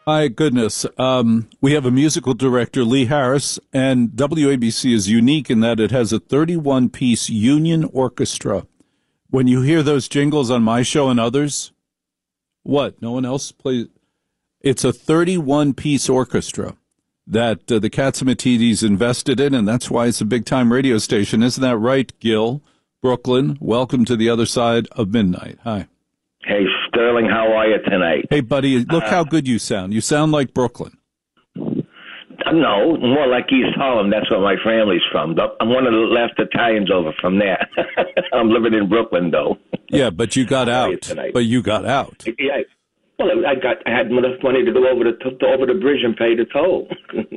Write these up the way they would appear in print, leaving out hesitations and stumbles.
My goodness. We have a musical director, Lee Harris, and WABC is unique in that it has a 31-piece union orchestra. When you hear those jingles on my show and others, what? No one else plays? It's a 31-piece orchestra that the Catsimatidis invested in, and that's why it's a big-time radio station. Isn't that right, Gil? Brooklyn, welcome to the other side of midnight. Hi. Hey, Sterling, how are you tonight? Hey, buddy, look how good you sound. You sound like Brooklyn. No, more like East Harlem. That's where my family's from. I'm one of the last Italians over from there. I'm living in Brooklyn, though. Yeah, but you got out. But you got out. Yeah. Well, I had enough money to go over the bridge and pay the toll.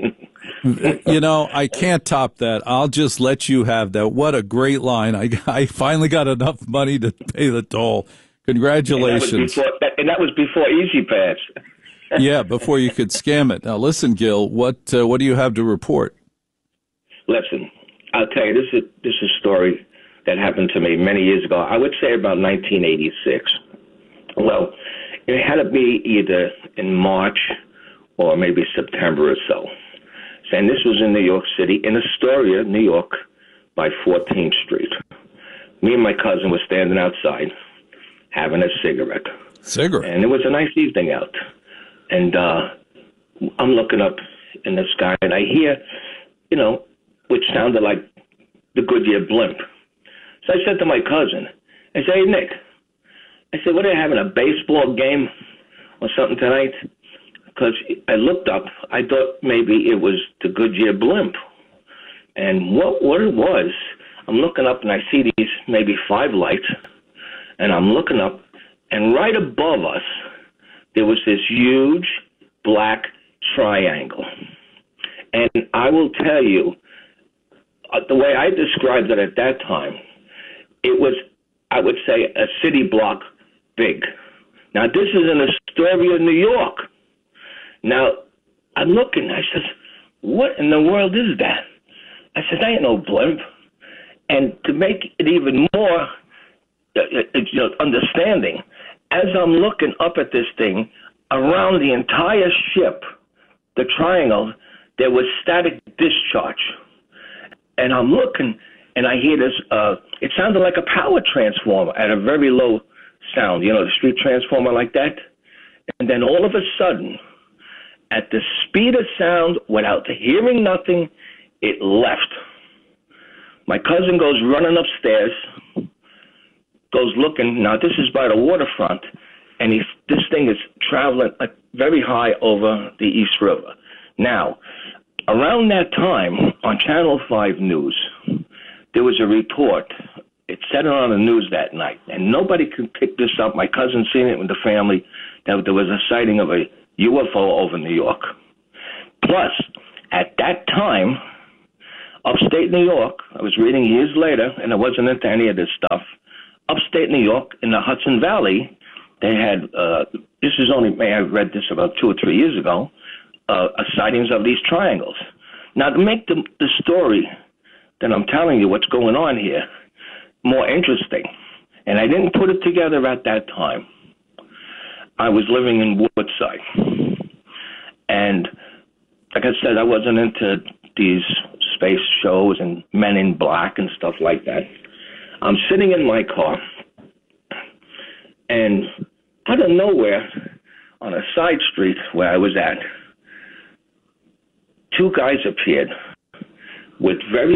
You know, I can't top that. I'll just let you have that. What a great line. I finally got enough money to pay the toll. Congratulations. And that was before Easy Pass. Yeah, before you could scam it. Now, listen, Gil, what do you have to report? Listen, I'll tell you, this is a story that happened to me many years ago. I would say about 1986. Well, it had to be either in March or maybe September or so. And this was in New York City, in Astoria, New York, by 14th Street. Me and my cousin were standing outside having a cigarette. And it was a nice evening out. And I'm looking up in the sky, and I hear, which sounded like the Goodyear blimp. So I said to my cousin, I said, hey, Nick, I said, what are you having, a baseball game or something tonight? Because I looked up, I thought maybe it was the Goodyear blimp. And what it was, I'm looking up, and I see these maybe 5 lights, and I'm looking up, and right above us, there was this huge black triangle. And I will tell you, the way I described it at that time, it was, I would say, a city block big. Now, this is in Astoria, New York. Now, I'm looking, I said, what in the world is that? I said, that ain't no blimp. And to make it even more understanding, as I'm looking up at this thing, around the entire ship, the triangle, there was static discharge. And I'm looking, and I hear this, it sounded like a power transformer at a very low sound, the street transformer like that. And then all of a sudden, at the speed of sound, without hearing nothing, it left. My cousin goes running upstairs, goes looking. Now, this is by the waterfront, and this thing is traveling very high over the East River. Now, around that time, on Channel 5 News, there was a report. It said it on the news that night, and nobody could pick this up. My cousin seen it with the family, that there was a sighting of a UFO over New York. Plus, at that time, upstate New York, I was reading years later, and I wasn't into any of this stuff, upstate New York, in the Hudson Valley, they had, this is only, I read this about 2 or 3 years ago, sightings of these triangles. Now, to make the story that I'm telling you what's going on here more interesting, and I didn't put it together at that time, I was living in Woodside. And like I said, I wasn't into these space shows and Men in Black and stuff like that. I'm sitting in my car, and out of nowhere, on a side street where I was at, 2 guys appeared with very